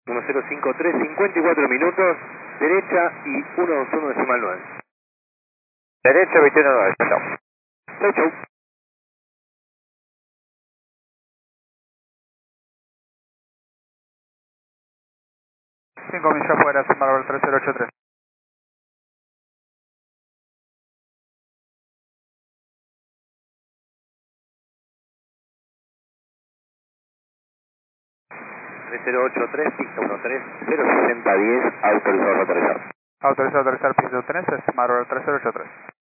1053, 54 minutos, derecha y 121 decimal 9. Derecha, 21.9, chao. Chau, chau. 5 millas fuera, Marvel 3083. pista 13, 06010, autorizado a aterrizar. Autorizado a aterrizar, pista 13, Marvel 3083.